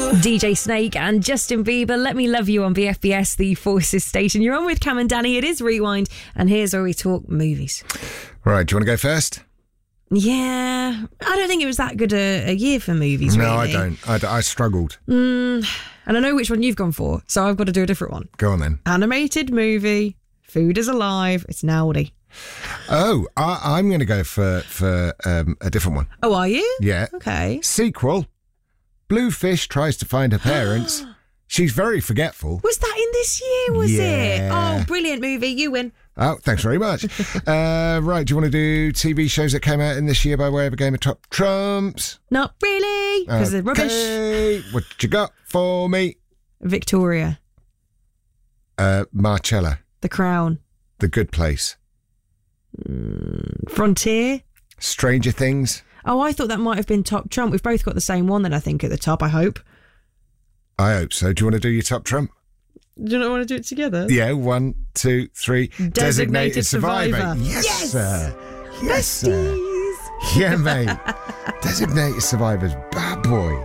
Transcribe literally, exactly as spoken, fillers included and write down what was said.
D J Snake and Justin Bieber, Let Me Love You on B F B S, the Forces station. You're on with Cam and Danny. It is Rewind, and here's where we talk movies. Right, do you want to go first? Yeah, I don't think it was that good a, a year for movies, no, really. I don't. I, I struggled. Mm, and I know which one you've gone for, so I've got to do a different one. Go on then. Animated movie, Food is Alive, it's an Aldi. Oh, I, I'm going to go for, for um, a different one. Oh, are you? Yeah. Okay. Sequel. Bluefish tries to find her parents. She's very forgetful. Was that in this year, was Yeah. it? Oh, brilliant movie. You win. Oh, thanks very much. uh, right, do you want to do T V shows that came out in this year by way of a game of Top Trumps? Not really, because they're rubbish. Okay, what you got for me? Victoria. Uh, Marcella. The Crown. The Good Place. Mm, Frontier. Stranger Things. Oh, I thought that might have been Top Trump. We've both got the same one then, I think, at the top, I hope. I hope so. Do you want to do your Top Trump? Do you not want to do it together? Yeah, one, two, three. Designated, Designated Survivor. Survivor. Yes, Yes! sir. Yes, sir. Besties. Yeah, mate. Designated Survivor's bad boy.